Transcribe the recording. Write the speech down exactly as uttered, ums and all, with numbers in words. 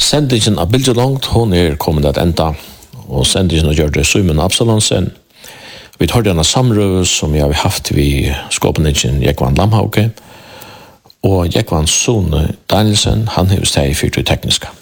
Sendingen av Bilge Langt, hon er kommet at enda, og sendingen har gjort det Simon Absalonsen. Vi tar denne samrøve som jeg har haft ved skåpningen Jekvann Lamhauke, og Jekvann Sone Danielsen, han har steg i fyrtøy tekniska.